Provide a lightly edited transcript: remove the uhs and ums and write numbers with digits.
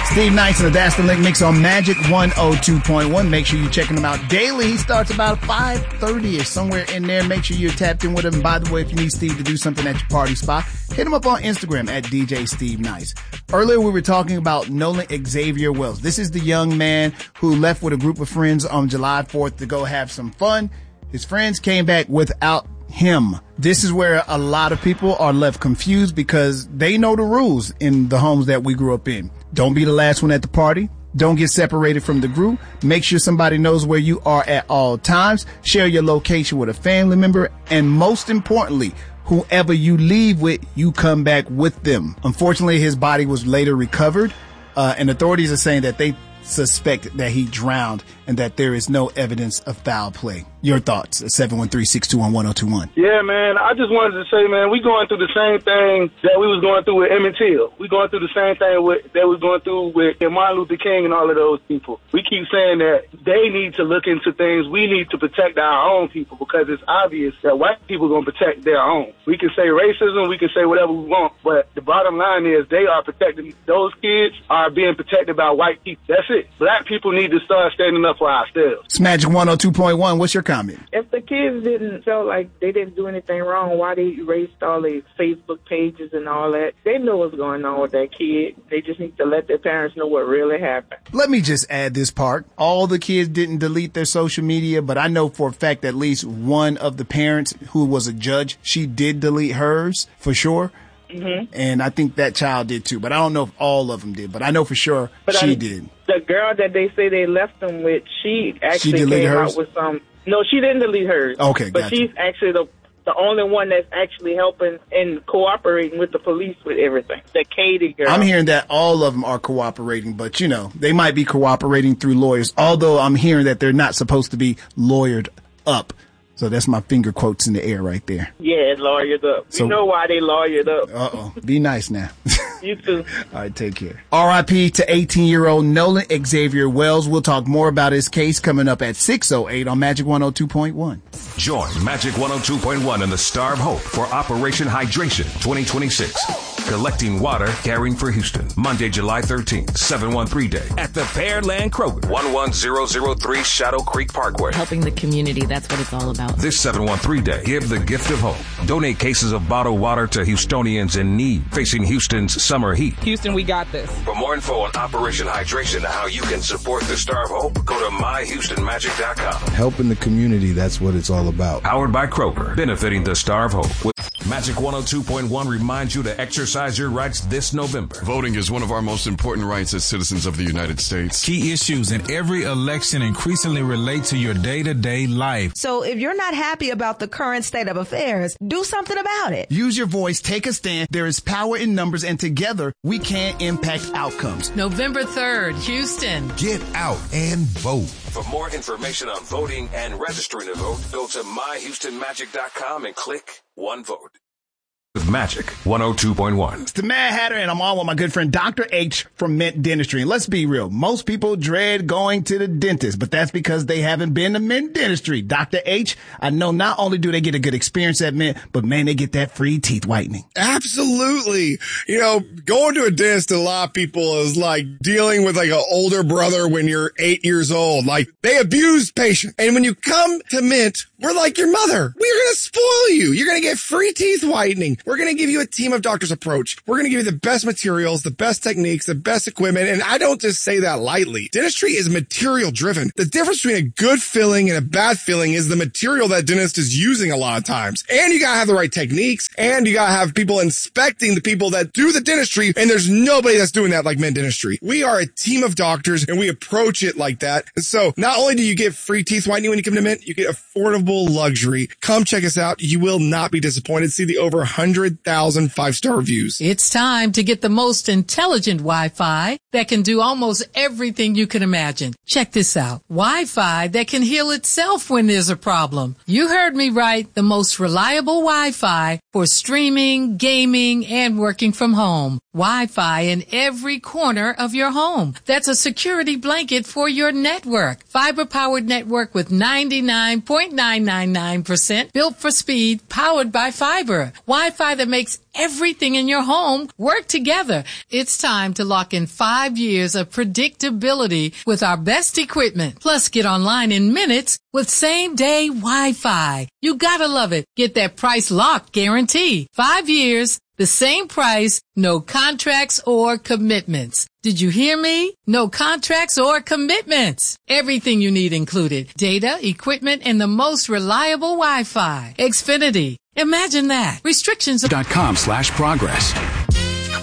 Steve Nice and the That's the Link mix on Magic 102.1. Make sure you're checking him out daily. He starts about 5:30ish, somewhere in there. Make sure you're tapped in with him. By the way, if you need Steve to do something at your party spot, hit him up on Instagram at DJ Steve Nice. Earlier, we were talking about Nolan Xavier Wells. This is the young man who left with a group of friends on July 4th to go have some fun. His friends came back without him. This is where a lot of people are left confused because they know the rules in the homes that we grew up in. Don't be the last one at the party. Don't get separated from the group. Make sure somebody knows where you are at all times. Share your location with a family member. And most importantly, whoever you leave with, you come back with them. Unfortunately, his body was later recovered, and authorities are saying that they suspect that he drowned and that there is no evidence of foul play. Your thoughts at 713-621-1021. Yeah, man, I just wanted to say, man, we going through the same thing that we was going through with Emmett Till. We going through the same thing that we going through with Martin Luther King and all of those people. We keep saying that they need to look into things. We need to protect our own people because it's obvious that white people are going to protect their own. We can say racism, we can say whatever we want, but the bottom line is they are protecting, those kids are being protected by white people. That's it. Black people need to start standing up for ourselves. It's Magic 102.1. What's your comment? If the kids didn't feel like they didn't do anything wrong, why they erased all their Facebook pages and all that? They know what's going on with that kid. They just need to let their parents know what really happened. Let me just add this part. All the kids didn't delete their social media, but I know for a fact at least one of the parents who was a judge, she did delete hers for sure. Mm-hmm. And I think that child did too, but I don't know if all of them did, but I know for sure she did. The girl that they say they left them with, she actually came out with some. No, she didn't delete hers. Okay, but gotcha. She's actually the only one that's actually helping and cooperating with the police with everything. The Katie girl. I'm hearing that all of them are cooperating, but you know, they might be cooperating through lawyers, although I'm hearing that they're not supposed to be lawyered up. So that's my finger quotes in the air right there. Yeah, lawyered up. So, you know why they lawyered up. Uh-oh. Be nice now. You too. All right, take care. R.I.P. to 18-year-old Nolan Xavier Wells. We'll talk more about his case coming up at 6:08 on Magic 102.1. Join Magic 102.1 and the Star of Hope for Operation Hydration 2026. Collecting water, caring for Houston. Monday, July 13th, 713 Day at the Pearland Kroger, 11003 Shadow Creek Parkway. Helping the community, that's what it's all about. This 713 Day, give the gift of hope. Donate cases of bottled water to Houstonians in need facing Houston's summer heat. Houston, we got this. For more info on Operation Hydration and how you can support the Star of Hope, go to myhoustonmagic.com. Helping the community, that's what it's all about. Powered by Kroger, benefiting the Star of Hope. Magic 102.1 reminds you to exercise your rights this November. Voting is one of our most important rights as citizens of the United States. Key issues in every election increasingly relate to your day-to-day life. So if you're not happy about the current state of affairs, do something about it. Use your voice, take a stand. There is power in numbers, and together we can impact outcomes. November 3rd, Houston. Get out and vote. For more information on voting and registering to vote, go to myhoustonmagic.com and click One Vote. With Magic 102.1. It's the Mad Hatter, and I'm on with my good friend Dr. H from Mint Dentistry. And let's be real, most people dread going to the dentist, but that's because they haven't been to Mint Dentistry. Dr. H, I know not only do they get a good experience at Mint, but man, they get that free teeth whitening. Absolutely. You know, going to a dentist to a lot of people is like dealing with like an older brother when you're 8 years old. Like, they abuse patients. And when you come to Mint, we're like your mother. We're going to spoil you. You're going to get free teeth whitening. We're going to give you a team of doctors approach. We're going to give you the best materials, the best techniques, the best equipment. And I don't just say that lightly. Dentistry is material driven. The difference between a good filling and a bad filling is the material that dentist is using a lot of times. And you got to have the right techniques, and you got to have people inspecting the people that do the dentistry. And there's nobody that's doing that like Mint Dentistry. We are a team of doctors, and we approach it like that. And so not only do you get free teeth whitening when you come to Mint, you get affordable luxury. Come check us out. You will not be disappointed. See the over 100,000 5-star reviews. It's time to get the most intelligent Wi-Fi that can do almost everything you can imagine. Check this out. Wi-Fi that can heal itself when there's a problem. You heard me right. The most reliable Wi-Fi for streaming, gaming, and working from home. Wi-Fi in every corner of your home. That's a security blanket for your network. Fiber-powered network with 99.9 99.999%, built for speed, powered by fiber. Wi-Fi that makes everything in your home work together. It's time to lock in 5 years of predictability with our best equipment. Plus, get online in minutes with same-day Wi-Fi. You gotta love it. Get that price lock guarantee. 5 years, the same price, no contracts or commitments. Did you hear me? No contracts or commitments. Everything you need included. Data, equipment, and the most reliable Wi-Fi. Xfinity. Imagine that. Restrictions. .com/progress.